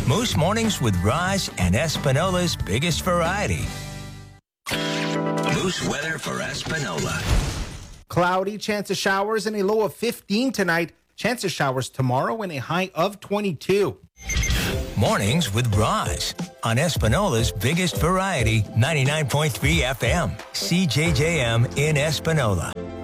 Moose Mornings with Raj and Espinola's biggest variety. Moose weather for Espinola. Cloudy, chance of showers and a low of 15 tonight. Chance of showers tomorrow and a high of 22. Mornings with Raj on Espinola's biggest variety, 99.3 FM, CJJM in Espinola.